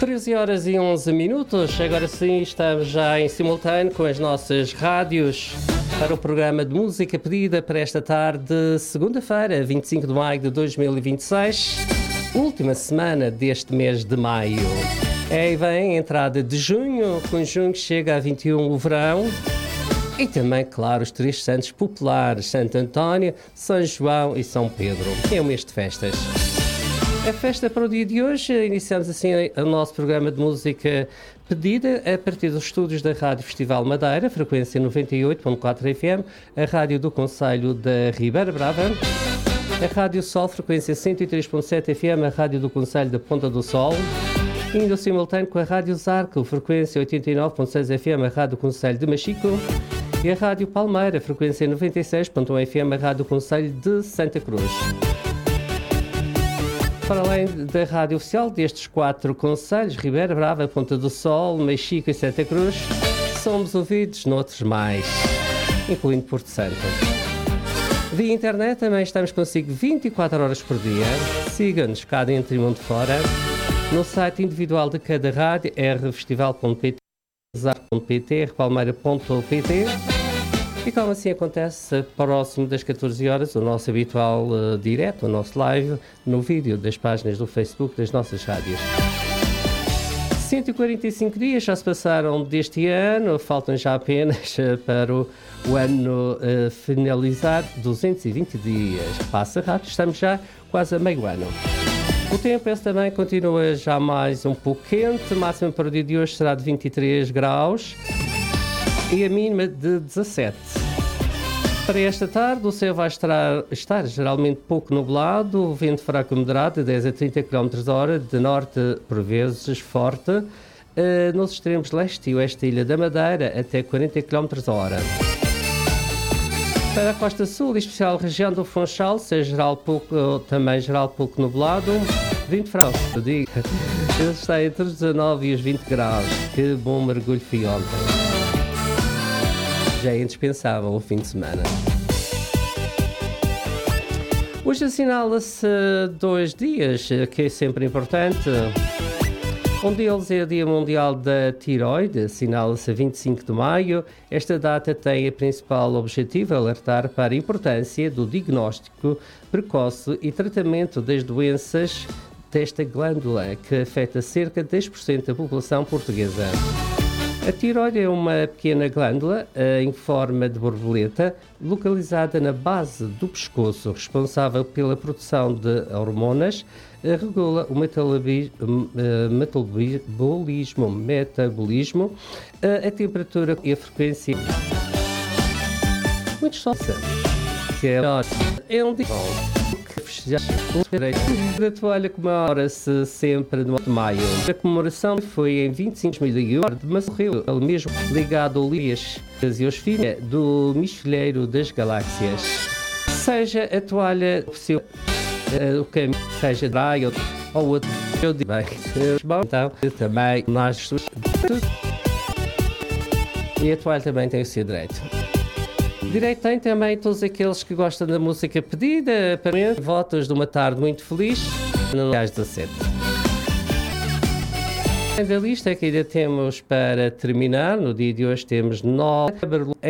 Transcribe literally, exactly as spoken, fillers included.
treze horas e onze minutos, agora sim estamos já em simultâneo com as nossas rádios para o programa de música pedida para esta tarde, segunda-feira, vinte e cinco de maio de dois mil e vinte e seis, última semana deste mês de maio. É e vem a entrada de junho, com junho que chega a vinte e um o verão. E também, claro, os três santos populares, Santo António, São João e São Pedro. É um mês de festas. A festa para o dia de hoje, iniciamos assim o nosso programa de música pedida a partir dos estúdios da Rádio Festival Madeira, frequência noventa e oito ponto quatro F M, a Rádio do Concelho da Ribeira Brava, a Rádio Sol, frequência cento e três ponto sete F M, a Rádio do Concelho da Ponta do Sol, indo simultâneo com a Rádio Zarco, frequência oitenta e nove ponto seis F M, a Rádio do Concelho de Machico, e a Rádio Palmeira, frequência noventa e seis ponto um F M, a Rádio do Concelho de Santa Cruz. Para além da rádio oficial destes quatro concelhos, Ribeira Brava, Ponta do Sol, Machico e Santa Cruz, somos ouvidos noutros mais, incluindo Porto Santo. Via internet também estamos consigo vinte e quatro horas por dia. Siga-nos cá dentro e mundo fora, no site individual de cada rádio, r festival ponto p t, zar ponto p t, r palmeira ponto p t. E como assim acontece, próximo das catorze horas, o nosso habitual uh, direto, o nosso live, no vídeo das páginas do Facebook das nossas rádios. cento e quarenta e cinco dias já se passaram deste ano, faltam já apenas uh, para o, o ano uh, finalizar, duzentos e vinte dias. Passa rápido, estamos já quase a meio ano. O tempo esse também continua já mais um pouco quente, máximo para o dia de hoje será de vinte e três graus. E a mínima de dezassete. Para esta tarde, o céu vai estar, estar geralmente pouco nublado, o vento fraco moderado de dez a trinta quilómetros por hora, de norte por vezes forte, uh, nos extremos leste e oeste da Ilha da Madeira até quarenta quilómetros por hora. Para a costa sul, em especial a região do Funchal, seja geral pouco, também geral pouco nublado, vinte francos, eu digo, ele está entre os dezanove e os vinte graus. Que bom mergulho fui ontem. Já é indispensável o fim de semana. Hoje assinala-se dois dias, que é sempre importante. Um deles é o Dia Mundial da Tiroide, assinala-se a vinte e cinco de maio. Esta data tem a principal objetivo alertar para a importância do diagnóstico precoce e tratamento das doenças desta glândula, que afeta cerca de dez por cento da população portuguesa. A tiroide é uma pequena glândula uh, em forma de borboleta, localizada na base do pescoço, responsável pela produção de hormonas, uh, regula o metabolismo, uh, metabolismo, metabolismo uh, a temperatura e a frequência. Muito só que é, é um dia a toalha comemora-se sempre no mês de maio. A comemoração foi em vinte e cinco de maio, mas morreu ele mesmo ligado ao Lírias e aos filhos do Michelheiro das Galáxias. Seja a toalha oficial, o caminho, seja de raio ou outro, eu digo bem. Então, também nós. E a toalha também tem o seu direito. Direito tem também todos aqueles que gostam da música pedida, para mim, votos de uma tarde muito feliz, no às dezassete. Da lista que ainda temos para terminar, no dia de hoje temos nove